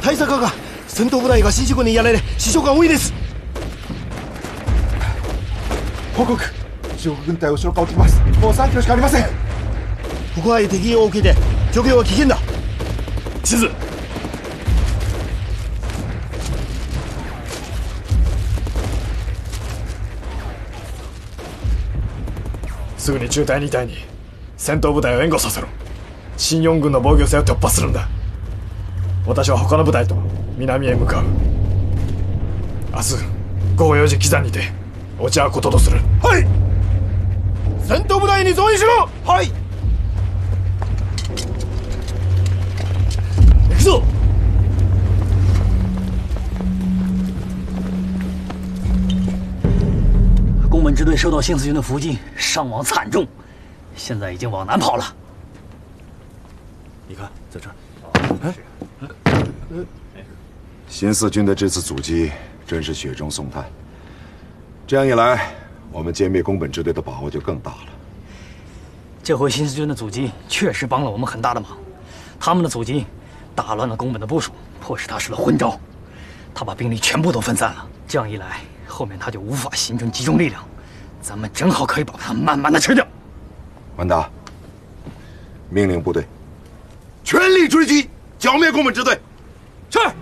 大佐が戦闘部隊が新四軍にやられ死傷が多いです。 報告。中国軍隊後ろから追ってきます。もう3キロしかありません。 ここは敵を受けて状況は危険だ。 地図。すぐに中隊2隊に戦闘部隊を援護させろ。新四軍の防御線を突破するんだ。私は他の部隊と南へ向かう。明日午後4時刻にて落ち合うこととする。 はい。戦闘部隊に増員しろ。 はい。 行くぞ。 宫本支队受到新四军的伏击，伤亡惨重，现在已经往南跑了。 你看，在这儿。 新四军的这次阻击真是雪中送炭。这样一来，我们歼灭宫本支队的把握就更大了。 这回新四军的阻击确实帮了我们很大的忙，他们的阻击打乱了宫本的部署，迫使他施了昏招，他把兵力全部都分散了。这样一来，后面他就无法形成集中力量，咱们正好可以把他慢慢的吃掉。 完达，命令部队全力追击，剿灭宫本支队。是。